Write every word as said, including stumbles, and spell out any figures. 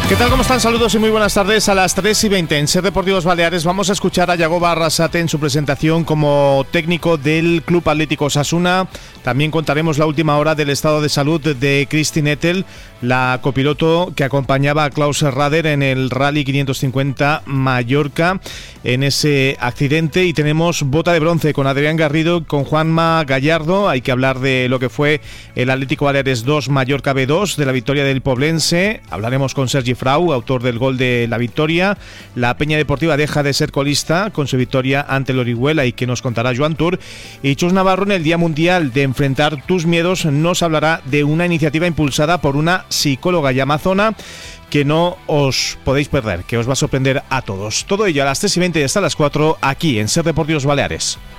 ¿Qué tal? ¿Cómo están? Saludos y muy buenas tardes. A las tres y veinte en Ser Deportivos Baleares vamos a escuchar a Yagoba Arrasate en su presentación como técnico del Club Atlético Osasuna. También contaremos la última hora del estado de salud de Kristi Nettel, la copiloto que acompañaba a Klaus Rader en el Rally quinientos cincuenta Mallorca en ese accidente. Y tenemos bota de bronce con Adrián Garrido, con Juanma Gallardo. Hay que hablar de lo que fue el Atlético Baleares dos Mallorca B dos, de la victoria del Poblense. Hablaremos con Sergi Frau, autor del gol de la victoria. La Peña Deportiva deja de ser colista con su victoria ante el Orihuela, y que nos contará Joan Tur. Y Chus Navarro, en el Día Mundial de Enfrentar tus Miedos, nos hablará de una iniciativa impulsada por una psicóloga y amazona que no os podéis perder, que os va a sorprender a todos. Todo ello a las tres y veinte y hasta las cuatro aquí en Ser Deportivos Baleares.